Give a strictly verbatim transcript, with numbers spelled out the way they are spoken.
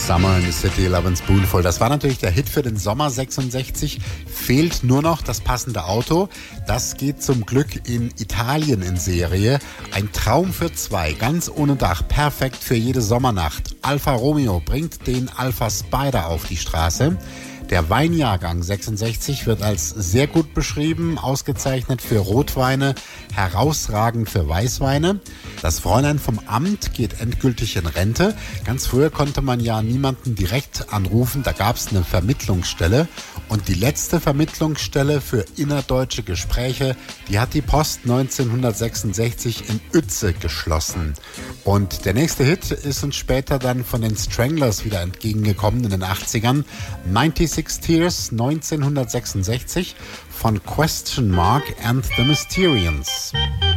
Summer in the City, Love Spoonful. Das war natürlich der Hit für den Sommer sechsundsechzig. Fehlt nur noch das passende Auto. Das geht zum Glück in Italien in Serie. Ein Traum für zwei, ganz ohne Dach, perfekt für jede Sommernacht. Alfa Romeo bringt den Alfa Spider auf die Straße. Der Weinjahrgang sechsundsechzig wird als sehr gut beschrieben, ausgezeichnet für Rotweine, herausragend für Weißweine. Das Fräulein vom Amt geht endgültig in Rente. Ganz früher konnte man ja niemanden direkt anrufen, da gab es eine Vermittlungsstelle. Und die letzte Vermittlungsstelle für innerdeutsche Gespräche, die hat die Post neunzehnhundertsechsundsechzig in Uetze geschlossen. Und der nächste Hit ist uns später dann von den Stranglers wieder entgegengekommen in den achtzigern. sechsundneunzig Tears neunzehnhundertsechsundsechzig von Question Mark and the Mysterians.